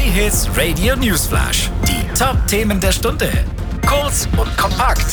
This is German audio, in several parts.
J-Hits Radio Newsflash. Die Top-Themen der Stunde. Kurz und kompakt.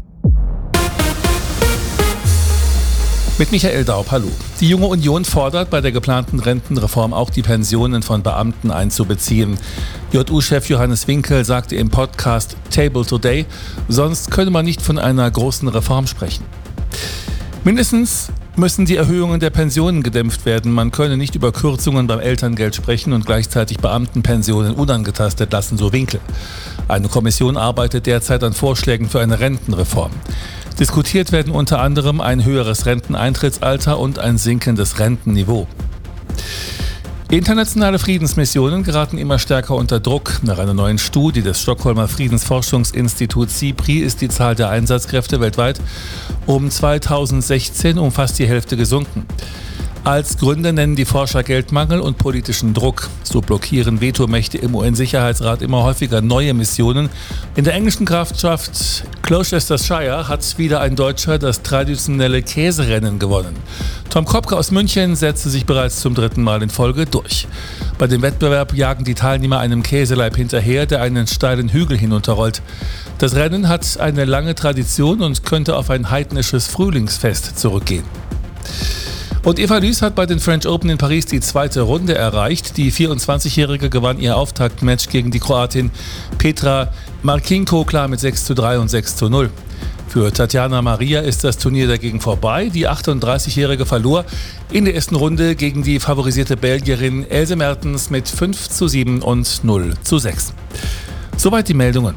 Mit Michael Daub, hallo. Die Junge Union fordert, bei der geplanten Rentenreform auch die Pensionen von Beamten einzubeziehen. JU-Chef Johannes Winkel sagte im Podcast Table Today, sonst könne man nicht von einer großen Reform sprechen. Mindestens müssen die Erhöhungen der Pensionen gedämpft werden. Man könne nicht über Kürzungen beim Elterngeld sprechen und gleichzeitig Beamtenpensionen unangetastet lassen, so Winkel. Eine Kommission arbeitet derzeit an Vorschlägen für eine Rentenreform. Diskutiert werden unter anderem ein höheres Renteneintrittsalter und ein sinkendes Rentenniveau. Internationale Friedensmissionen geraten immer stärker unter Druck. Nach einer neuen Studie des Stockholmer Friedensforschungsinstituts SIPRI ist die Zahl der Einsatzkräfte weltweit um 2016 um fast die Hälfte gesunken. Als Gründe nennen die Forscher Geldmangel und politischen Druck. So blockieren Vetomächte im UN-Sicherheitsrat immer häufiger neue Missionen. In der englischen Grafschaft Gloucestershire hat wieder ein Deutscher das traditionelle Käserennen gewonnen. Tom Kopke aus München setzte sich bereits zum 3. Mal in Folge durch. Bei dem Wettbewerb jagen die Teilnehmer einem Käseleib hinterher, der einen steilen Hügel hinunterrollt. Das Rennen hat eine lange Tradition und könnte auf ein heidnisches Frühlingsfest zurückgehen. Und Eva Lys hat bei den French Open in Paris die zweite Runde erreicht. Die 24-Jährige gewann ihr Auftaktmatch gegen die Kroatin Petra Marcinko klar mit 6:3 und 6:0. Für Tatjana Maria ist das Turnier dagegen vorbei. Die 38-Jährige verlor in der ersten Runde gegen die favorisierte Belgierin Else Mertens mit 5:7 und 0:6. Soweit die Meldungen.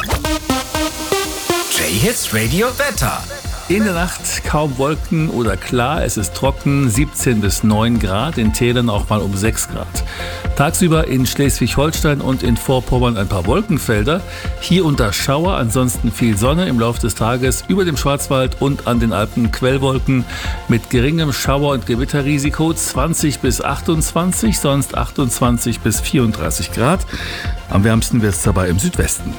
J-Hits Radio Wetter. In der Nacht kaum Wolken oder klar, es ist trocken, 17 bis 9 Grad, in Tälern auch mal um 6 Grad. Tagsüber in Schleswig-Holstein und in Vorpommern ein paar Wolkenfelder, hier und da Schauer, ansonsten viel Sonne im Laufe des Tages, über dem Schwarzwald und an den Alpen Quellwolken mit geringem Schauer- und Gewitterrisiko 20 bis 28, sonst 28 bis 34 Grad. Am wärmsten wird es dabei im Südwesten.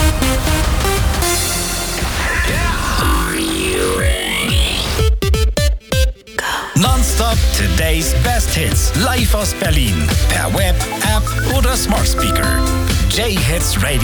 Nonstop Today's Best Hits. Live aus Berlin. Per Web, App oder Smart Speaker. J-Hits Radio.